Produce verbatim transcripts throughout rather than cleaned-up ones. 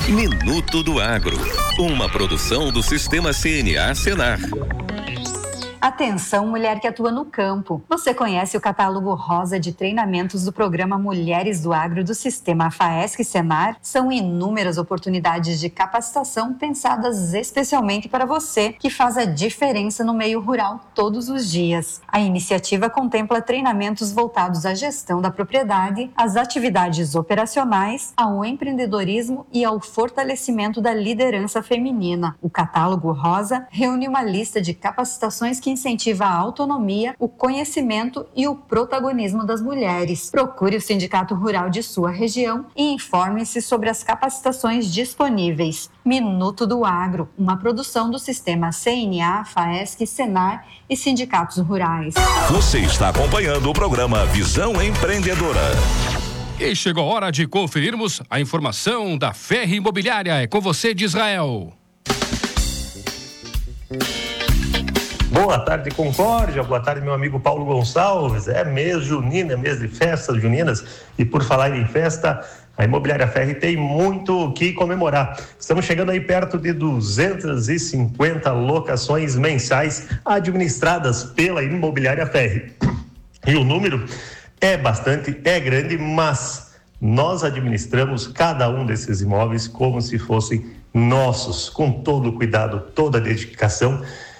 Minuto do Agro, uma produção do Sistema C N A Senar. Atenção, mulher que atua no campo. Você conhece o catálogo rosa de treinamentos do programa Mulheres do Agro do Sistema FAESC Senar? São inúmeras oportunidades de capacitação pensadas especialmente para você, que faz a diferença no meio rural todos os dias. A iniciativa contempla treinamentos voltados à gestão da propriedade, às atividades operacionais, ao empreendedorismo e ao fortalecimento da liderança feminina. O catálogo rosa reúne uma lista de capacitações que incentiva a autonomia, o conhecimento e o protagonismo das mulheres. Procure o Sindicato Rural de sua região e informe-se sobre as capacitações disponíveis. Minuto do Agro, uma produção do Sistema C N A, FAESC, Senar e Sindicatos Rurais. Você está acompanhando o programa Visão Empreendedora. E chegou a hora de conferirmos a informação da Ferri Imobiliária. É com você, de Israel. Boa tarde, Concórdia. Boa tarde, meu amigo Paulo Gonçalves. É mês junino, é mês de festas juninas. E por falar em festa, a Imobiliária Ferri tem muito o que comemorar. Estamos chegando aí perto de duzentas e cinquenta locações mensais administradas pela Imobiliária Ferri. E o número é bastante, é grande, mas nós administramos cada um desses imóveis como se fossem nossos, com todo o cuidado, toda a dedicação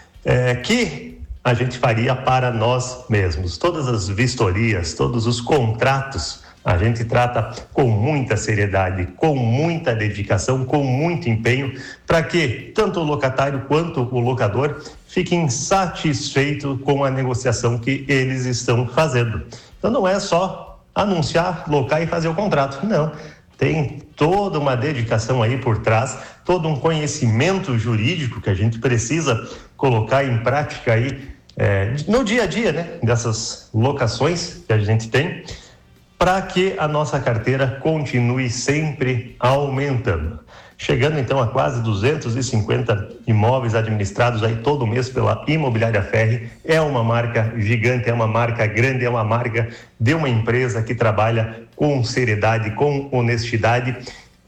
É, que a gente faria para nós mesmos. Todas as vistorias, todos os contratos, a gente trata com muita seriedade, com muita dedicação, com muito empenho, para que tanto o locatário quanto o locador fiquem satisfeitos com a negociação que eles estão fazendo. Então não é só anunciar, locar e fazer o contrato, não. Tem toda uma dedicação aí por trás, todo um conhecimento jurídico que a gente precisa colocar em prática aí é, no dia a dia, né? Dessas locações que a gente tem, para que a nossa carteira continue sempre aumentando. Chegando então a quase duzentos e cinquenta imóveis administrados aí todo mês pela Imobiliária Ferri. É uma marca gigante, é uma marca grande, é uma marca de uma empresa que trabalha com seriedade, com honestidade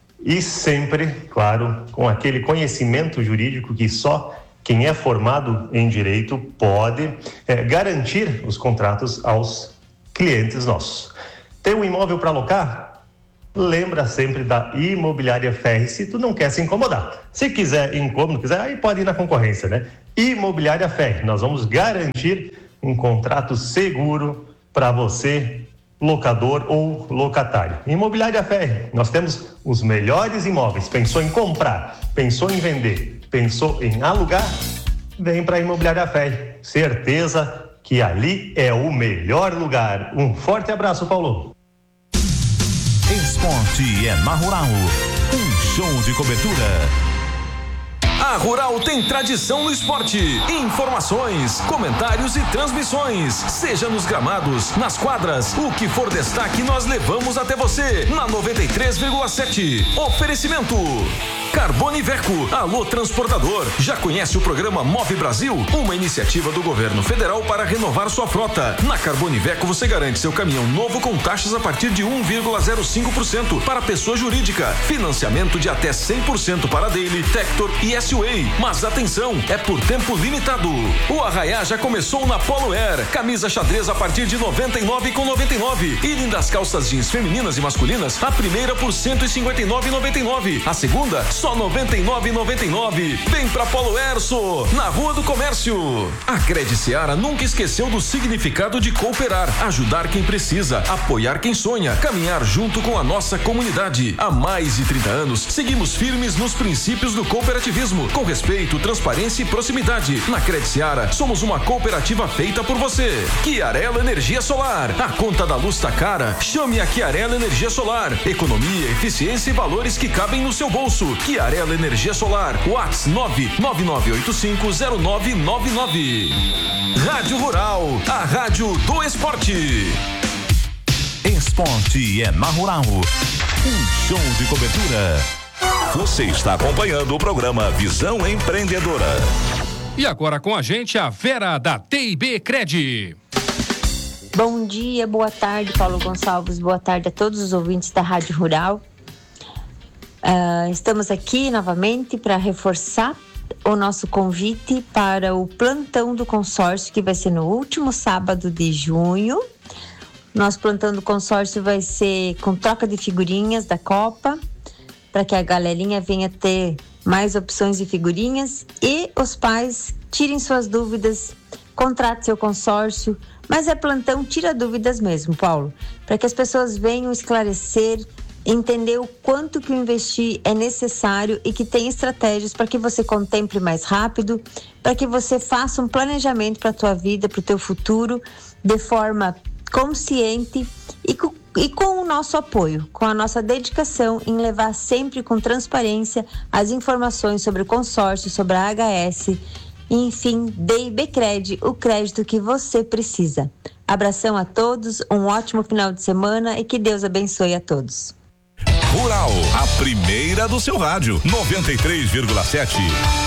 e sempre, claro, com aquele conhecimento jurídico que só quem é formado em direito pode é, garantir os contratos aos clientes nossos. Tem um imóvel para alocar? Lembra sempre da Imobiliária Ferri, se tu não quer se incomodar. Se quiser incômodo, quiser, aí pode ir na concorrência, né? Imobiliária Ferri, nós vamos garantir um contrato seguro para você, locador ou locatário. Imobiliária Ferri, nós temos os melhores imóveis. Pensou em comprar, pensou em vender, pensou em alugar? Vem para a Imobiliária Ferri. Certeza que ali é o melhor lugar. Um forte abraço, Paulo. Esporte é na Rural. Um show de cobertura. A Rural tem tradição no esporte. Informações, comentários e transmissões. Seja nos gramados, nas quadras, o que for destaque nós levamos até você. Na noventa e três vírgula sete. Oferecimento Carboniveco. Alô transportador. Já conhece o programa Move Brasil? Uma iniciativa do governo federal para renovar sua frota. Na Carboniveco você garante seu caminhão novo com taxas a partir de um vírgula zero cinco por cento para pessoa jurídica. Financiamento de até cem por cento para Daily, Tector e S U A. Mas atenção, é por tempo limitado. O arraiá já começou na Polo Air. Camisa xadrez a partir de noventa e nove reais e noventa e nove centavos. E lindas calças jeans femininas e masculinas, a primeira por cento e cinquenta e nove reais e noventa e nove centavos. A segunda, só noventa e nove reais e noventa e nove centavos. Vem pra Polo Air, na Rua do Comércio. A Cred Seara nunca esqueceu do significado de cooperar, ajudar quem precisa, apoiar quem sonha, caminhar junto com a nossa comunidade. Há mais de trinta anos, seguimos firmes nos princípios do cooperativismo, com respeito, transparência e proximidade. Na Cred Seara, somos uma cooperativa feita por você. Chiarello Energia Solar. A conta da luz tá cara? Chame a Chiarello Energia Solar. Economia, eficiência e valores que cabem no seu bolso. Chiarello Energia Solar. WhatsApp nove nove nove oito cinco zero nove nove nove. Rádio Rural, a rádio do esporte. Esporte é na Rural. Um show de cobertura. Você está acompanhando o programa Visão Empreendedora. E agora com a gente a Vera da T I B Cred. Bom dia, boa tarde, Paulo Gonçalves, boa tarde a todos os ouvintes da Rádio Rural. Uh, estamos aqui novamente para reforçar o nosso convite para o plantão do consórcio, que vai ser no último sábado de junho. Nosso plantão do consórcio vai ser com troca de figurinhas da Copa, para que a galerinha venha ter mais opções de figurinhas e os pais tirem suas dúvidas, contrate seu consórcio, mas é plantão tira dúvidas mesmo, Paulo, para que as pessoas venham esclarecer, entender o quanto que o investir é necessário e que tem estratégias para que você contemple mais rápido, para que você faça um planejamento para a tua vida, para o teu futuro, de forma consciente e com, e com o nosso apoio, com a nossa dedicação em levar sempre com transparência as informações sobre o consórcio, sobre a H S, enfim, dê Becred o crédito que você precisa. Abração a todos, um ótimo final de semana e que Deus abençoe a todos. Rural, a primeira do seu rádio, noventa e três vírgula sete.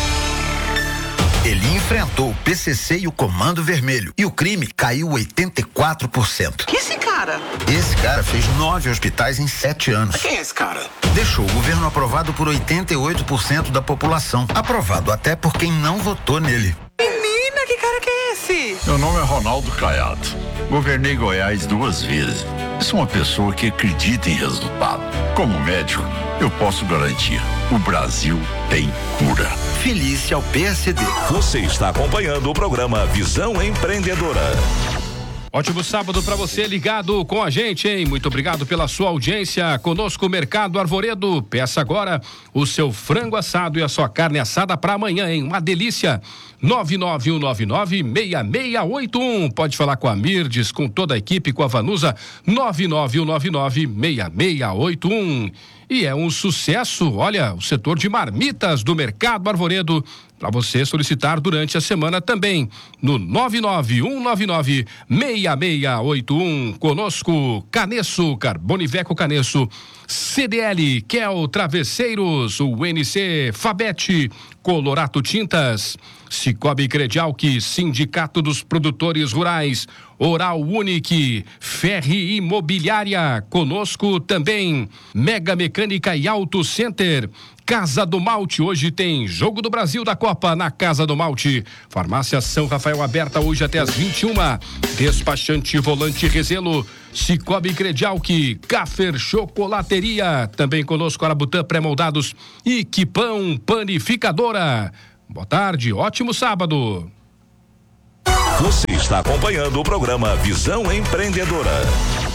Ele enfrentou o P C C e o Comando Vermelho e o crime caiu oitenta e quatro por cento. Que esse cara? Esse cara fez nove hospitais em sete anos. Quem é esse cara? Deixou o governo aprovado por oitenta e oito por cento da população. Aprovado até por quem não votou nele. Menina, que cara que é esse? Meu nome é Ronaldo Caiado. Governei Goiás duas vezes. Sou uma pessoa que acredita em resultado. Como médico, eu posso garantir: o Brasil tem cura. Felice ao P S D. Você está acompanhando o programa Visão Empreendedora. Ótimo sábado para você ligado com a gente, hein? Muito obrigado pela sua audiência. Conosco, Mercado Arvoredo. Peça agora o seu frango assado e a sua carne assada para amanhã, hein? Uma delícia. nove nove um nove nove seis seis oito um. Pode falar com a Mirdes, com toda a equipe, com a Vanusa. nove nove um nove nove seis seis oito um. E é um sucesso, olha, o setor de marmitas do Mercado Arvoredo, para você solicitar durante a semana também, no nove nove um nove nove seis seis oito um. Conosco, Canesso, Carboniveco Canesso, C D L, Kel Travesseiros, o N C Fabete, Colorato Tintas, Cicobi Credialc, Sindicato dos Produtores Rurais, Oral Unique, Ferri Imobiliária, conosco também, Mega Mecânica e Auto Center, Casa do Malte, hoje tem Jogo do Brasil da Copa na Casa do Malte. Farmácia São Rafael aberta hoje até às vinte e uma. Despachante Volante Rezelo, Cicobi Credialc, Café Chocolateria, também conosco Arabutã Pré-Moldados e Quipão Panificadora. Boa tarde, ótimo sábado. Você está acompanhando o programa Visão Empreendedora.